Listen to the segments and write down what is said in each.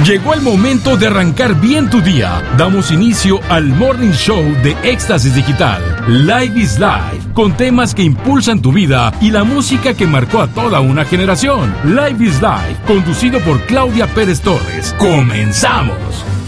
Llegó el momento de arrancar bien tu día. Damos inicio al Morning Show de Éxtasis Digital. Live is Life, con temas que impulsan tu vida y la música que marcó a toda una generación. Live is Life, conducido por Claudia Pérez Torres. ¡Comenzamos!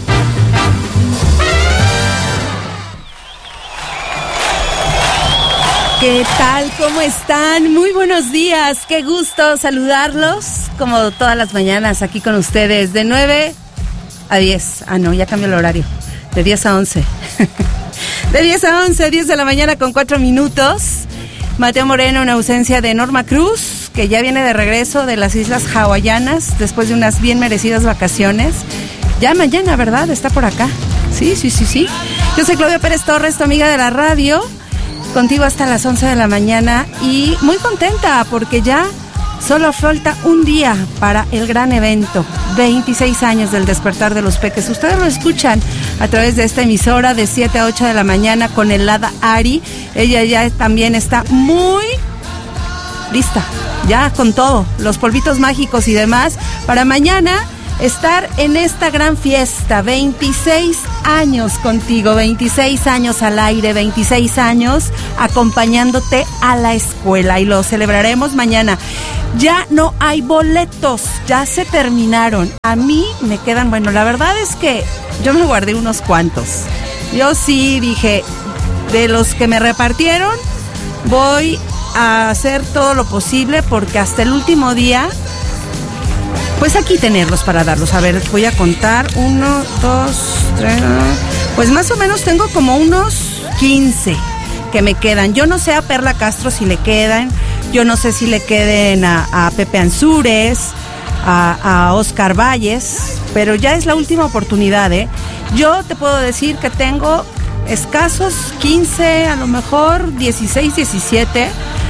¿Qué tal? ¿Cómo están? Muy buenos días. Qué gusto saludarlos, como todas las mañanas, aquí con ustedes, de 9 a 10. Ah, no, ya cambió el horario. De 10 a 11. De 10 a 11, 10 de la mañana con 4 minutos. Mateo Moreno en ausencia de Norma Cruz, que ya viene de regreso de las Islas Hawaianas, después de unas bien merecidas vacaciones. Ya mañana, ¿verdad? Está por acá. Sí. Yo soy Claudia Pérez Torres, tu amiga de la radio. Contigo hasta las 11 de la mañana y muy contenta porque ya solo falta un día para el gran evento, 26 años del despertar de los peques. Ustedes lo escuchan a través de esta emisora de 7 a 8 de la mañana con el Hada Ari. Ella ya también está muy lista, ya con todo, los polvitos mágicos y demás, para mañana estar en esta gran fiesta. 26 años contigo, 26 años al aire, 26 años acompañándote a la escuela y lo celebraremos mañana. Ya no hay boletos, ya se terminaron. A mí me quedan, bueno, la verdad es que yo me guardé unos cuantos. Yo sí dije, de los que me repartieron, voy a hacer todo lo posible porque hasta el último día, pues aquí tenerlos para darlos. A ver, voy a contar. 1, 2, 3. Pues más o menos tengo como unos 15 que me quedan. Yo no sé a Perla Castro si le quedan. Yo no sé si le queden a Pepe Ansúrez, a Oscar Valles. Pero ya es la última oportunidad, ¿eh? Yo te puedo decir que tengo escasos 15, a lo mejor 16, 17.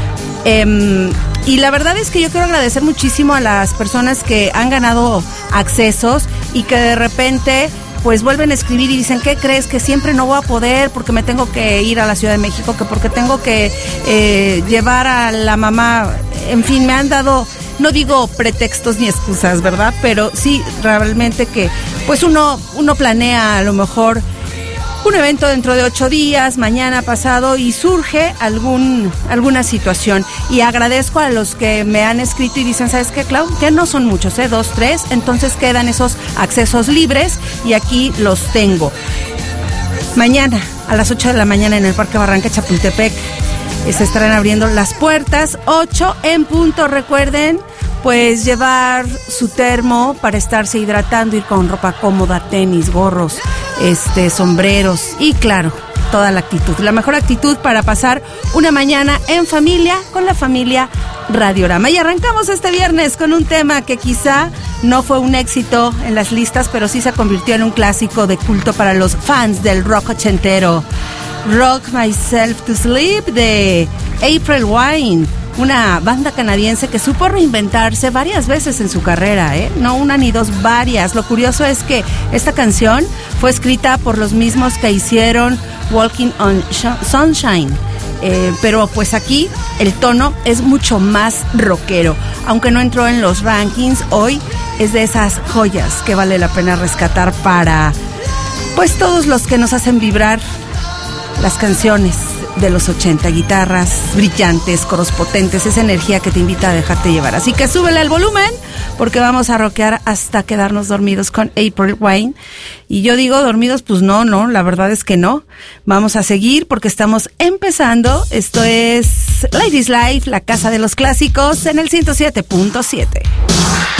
Y la verdad es que yo quiero agradecer muchísimo a las personas que han ganado accesos y que de repente pues vuelven a escribir y dicen, ¿qué crees? Que siempre no voy a poder porque me tengo que ir a la Ciudad de México, que porque tengo que llevar a la mamá. En fin, me han dado, no digo pretextos ni excusas, ¿verdad? Pero sí, realmente que pues uno planea a lo mejor un evento dentro de 8 días, mañana, pasado, y surge alguna situación. Y agradezco a los que me han escrito y dicen, ¿sabes qué, Clau? Que no son muchos, 2, 3, entonces quedan esos accesos libres y aquí los tengo. Mañana, a las 8 de la mañana, en el Parque Barranca Chapultepec, se estarán abriendo las puertas, 8 en punto, recuerden. Pues llevar su termo para estarse hidratando, ir con ropa cómoda, tenis, gorros, sombreros y claro, toda la actitud. La mejor actitud para pasar una mañana en familia con la familia Radiorama. Y arrancamos este viernes con un tema que quizá no fue un éxito en las listas, pero sí se convirtió en un clásico de culto para los fans del rock ochentero. Rock Myself to Sleep de April Wine. Una banda canadiense que supo reinventarse varias veces en su carrera, no una ni dos, varias. Lo curioso es que esta canción fue escrita por los mismos que hicieron Walking on Sunshine, pero pues aquí el tono es mucho más rockero. Aunque no entró en los rankings, hoy es de esas joyas que vale la pena rescatar para pues todos los que nos hacen vibrar las canciones de los 80, guitarras brillantes, coros potentes, esa energía que te invita a dejarte llevar. Así que súbele al volumen porque vamos a rockear hasta quedarnos dormidos con April Wine. Y yo digo dormidos, pues no, la verdad es que no. Vamos a seguir porque estamos empezando. Esto es Live is Life, la casa de los clásicos en el 107.7.